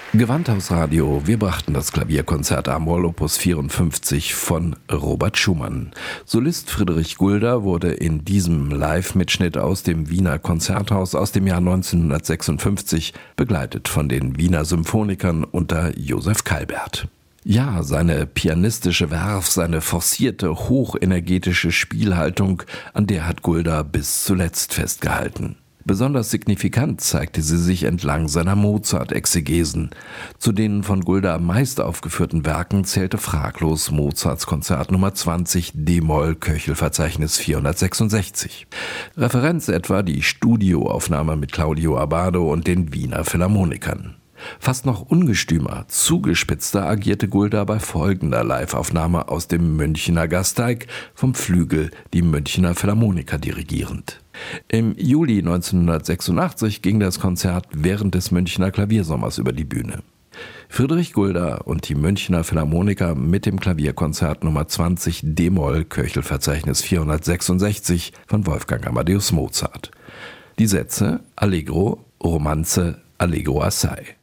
Gewandhausradio, wir brachten das Klavierkonzert a-Moll Opus 54 von Robert Schumann. Solist Friedrich Gulda wurde in diesem Live-Mitschnitt aus dem Wiener Konzerthaus aus dem Jahr 1956 begleitet von den Wiener Symphonikern unter Josef Calbert. Ja, seine pianistische Werf, seine forcierte, hochenergetische Spielhaltung, an der hat Gulda bis zuletzt festgehalten. Besonders signifikant zeigte sie sich entlang seiner Mozart-Exegesen. Zu den von Gulda meist aufgeführten Werken zählte fraglos Mozarts Konzert Nummer 20 d-Moll Köchelverzeichnis 466. Referenz etwa die Studioaufnahme mit Claudio Abbado und den Wiener Philharmonikern. Fast noch ungestümer, zugespitzter agierte Gulda bei folgender Liveaufnahme aus dem Münchener Gasteig, vom Flügel die Münchener Philharmoniker dirigierend. Im Juli 1986 ging das Konzert während des Münchener Klaviersommers über die Bühne. Friedrich Gulda und die Münchener Philharmoniker mit dem Klavierkonzert Nummer 20 d-Moll Köchelverzeichnis 466 von Wolfgang Amadeus Mozart. Die Sätze Allegro, Romanze, Allegro assai.